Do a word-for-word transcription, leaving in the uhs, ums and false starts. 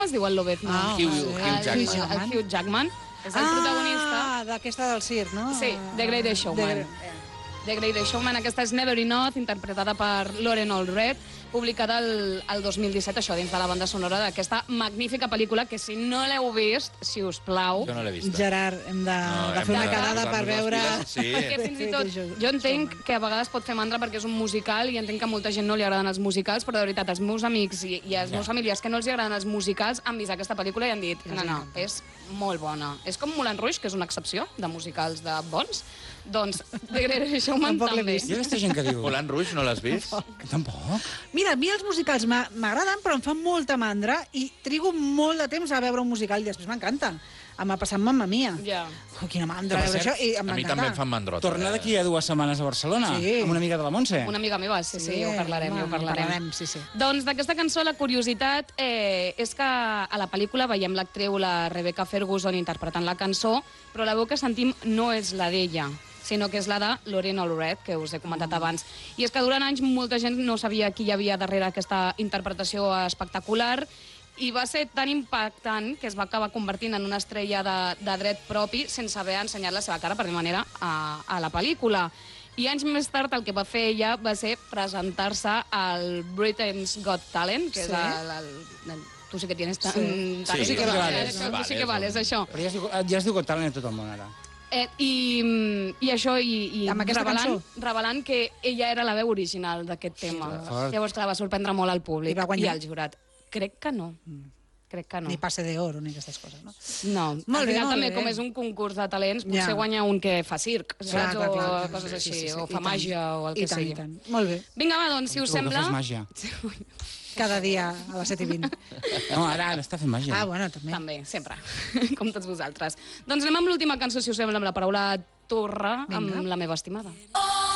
es diu el Lobezno? Ah, Hugh, sí. Hugh Jackman. El, el Hugh Jackman. És el protagonista. Ah, d'aquesta del circ, no? Sí, The Greatest Showman. The... The Greatest Showman, aquesta és Never Enough, interpretada per Lauren Allred, publicada el, el dos mil disset, això, dins de la banda sonora d'aquesta magnífica pel·lícula, que si no l'heu vist, si us plau... Jo no l'he vist. Gerard, hem de, No, de hem fer una de quedada posar-nos per les veure... piles, sí. Perquè fins i tot, jo entenc que a vegades pot fer mandra perquè és un musical i entenc que a molta gent no li agraden els musicals, però de veritat, els meus amics i, i els meus familiars que no els agraden els musicals han vist aquesta pel·lícula i han dit, no, no, és molt bona. És com Moulin Rouge, que és una excepció de musicals de bons, doncs The Greatest Showman Tampoc l'he també. vist. Hi ha aquesta gent que diu... Moulin Rouge no l'has vist? Tampoc. Mira, a mi els musicals m'a- m'agraden, però em fan molta mandra i trigo molt de temps a veure un musical i després m'encanten. M'ha passat Mamma Mia. Ja. Oh, quina mandra Que per veure això cert, i A em mi va també em encantar. fan mandrota. Torna d'aquí a dues setmanes a Barcelona, Sí. amb una amiga de la Montse. Una amiga meva, sí, sí, ho parlarem, home, ho parlarem. parlarem, sí, sí. Doncs d'aquesta cançó la curiositat eh, és que a la pel·lícula veiem l'actriu, la Rebecca Ferguson, interpretant la cançó, però la veu que sentim no és la d'ella, sinó que és la de Lauren Allred, que us he comentat abans. I és que durant anys molta gent no sabia qui hi havia darrere aquesta interpretació espectacular, i va ser tan impactant que es va acabar convertint en una estrella de, de dret propi sense haver ensenyat la seva cara, per dir manera, a, a la pel·lícula. I anys més tard el que va fer ella va ser presentar-se al Britain's Got Talent, que Sí. és el, el, el, tu sí que tienes tant. Sí. tant- Sí, tu sí que sí, vales, vales, tu sí que vales, això. Però ja es diu, ja es diu Got Talent a tot el món, ara. Eh, i, I això, i, i Amb aquesta revelant, cançó? revelant que ella era la veu original d'aquest tema. fort. Llavors, clar, va sorprendre molt al públic I va guanyar? i al jurat. Crec que no. Crec que no. Ni passe d'oro ni aquestes coses, no? No, Molt al bé, final molt també, bé. com és un concurs de talents, potser Ja. guanya un que fa circ, Clar, saps? clar, O clar. coses així, Sí, sí, sí. o I fa tant. màgia, o el I que tant, sigui. i tant. Molt bé. Vinga, va, doncs, si us Tu, que sembla... fas màgia. Cada dia a les set i vint. No, ara, ara està fent màgia. Ah, bueno, també. També, sempre, com tots vosaltres. Doncs anem amb l'última cançó, si us sembla, amb la paraula torre, Vinga. amb la meva estimada. Oh,